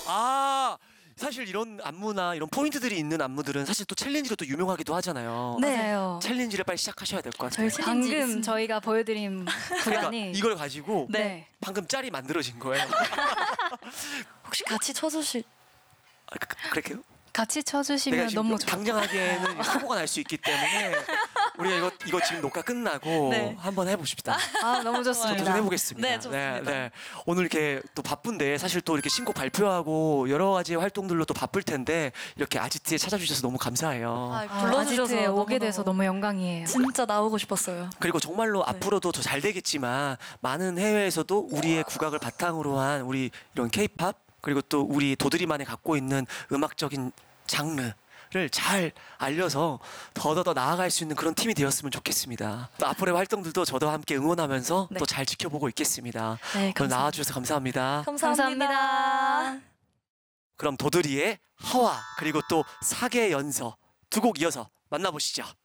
아, 사실 이런 안무나 이런 포인트들이 있는 안무들은 사실 또 챌린지로 또 유명하기도 하잖아요. 네. 맞아요. 챌린지를 빨리 시작하셔야 될 것 같아요. 저희 방금 저희가 보여드린 그러니까 구간이 이걸 가지고 네. 방금 짤이 만들어진 거예요. 혹시 같이 쳐주실? 그럴게요. 같이 내가 쳐주시면 지금 너무 좋을 당장 하기에는 사고가 날 수 있기 때문에 우리가 이거 지금 녹화 끝나고 네. 한번 해봅시다. 아, 너무 좋습니다. 도전해보겠습니다. 네, 좋습니다. 오늘 이렇게 또 바쁜데 사실 또 이렇게 신곡 발표하고 여러 가지 활동들로 또 바쁠 텐데 이렇게 아지트에 찾아주셔서 너무 감사해요. 불러주셔서 아지트에 오게 너무너무 돼서 너무 영광이에요. 진짜 나오고 싶었어요. 그리고 정말로 앞으로도 더 잘 되겠지만 많은 해외에서도 우리의 국악을 바탕으로 한 우리 이런 케이팝 그리고 또 우리 도드리만이 갖고 있는 음악적인 장르를 잘 알려서 더더더 나아갈 수 있는 그런 팀이 되었으면 좋겠습니다. 또 앞으로의 활동들도 저도 함께 응원하면서 네. 또 잘 지켜보고 있겠습니다. 네, 오늘 감사합니다. 나와주셔서 감사합니다. 감사합니다. 그럼 도드리의 하와 그리고 또 사계 연서 두 곡 이어서 만나보시죠.